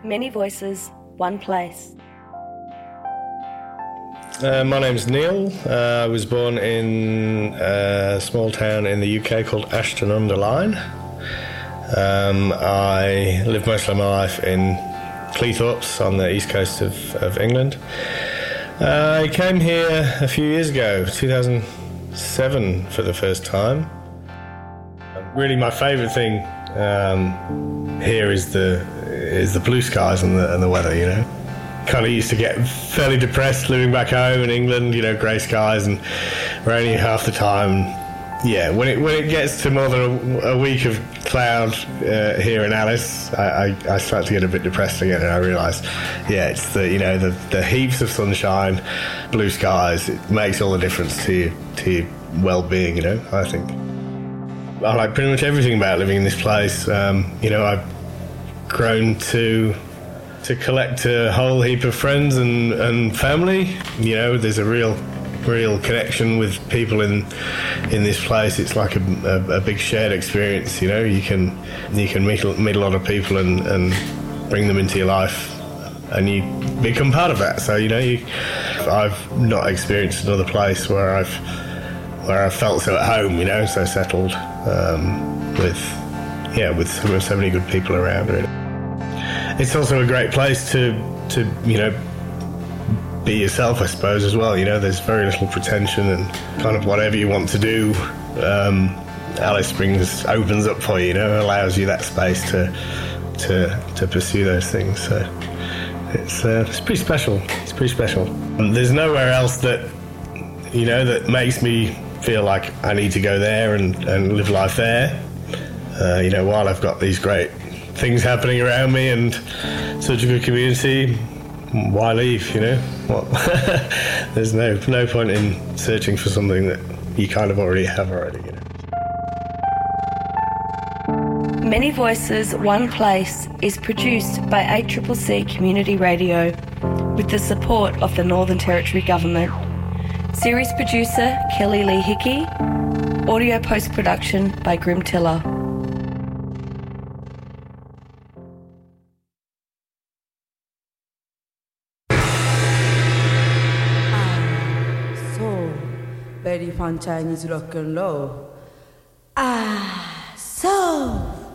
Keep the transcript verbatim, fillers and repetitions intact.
Many voices, one place. Uh, my name's Neil. Uh, I was born in a small town in the U K called Ashton-under-Lyne. Um, I lived most of my life in Cleethorpes on the east coast of, of England. Uh, I came here a few years ago, two thousand seven, for the first time. Really, my favourite thing um, here is the is the blue skies and the and the weather. You know, kind of used to get fairly depressed living back home in England. You know, grey skies and raining half the time. Yeah, when it when it gets to more than a, a week of cloud uh, here in Alice, I, I, I start to get a bit depressed again, and I realise, yeah, it's the you know the, the heaps of sunshine, blue skies. It makes all the difference to you, to your well-being. You know, I think. I like pretty much everything about living in this place. Um, you know, I've grown to to collect a whole heap of friends and, and family. You know, there's a real real connection with people in in this place. It's like a, a, a big shared experience. You know, you can you can meet meet a lot of people and, and bring them into your life, and you become part of that. So you know, you, I've not experienced another place where I've where I felt so at home. You know, so settled um, with yeah with so, so many good people around. Really. It's also a great place to to you know. be yourself, I suppose, as well. You know, there's very little pretension, and kind of whatever you want to do, um, Alice Springs opens up for you. You know, allows you that space to to to pursue those things. So it's uh, it's pretty special. It's pretty special. And there's nowhere else that you know that makes me feel like I need to go there and, and live life there. Uh, you know, while I've got these great things happening around me and such a good community. Why leave, you know? What? There's no no point in searching for something that you kind of already have already, you know? Many Voices, One Place is produced by A C C C Community Radio with the support of the Northern Territory Government. Series producer Kelly Lee Hickey. Audio post-production by Grim Tiller. Very fun Chinese rock and roll. Ah, so.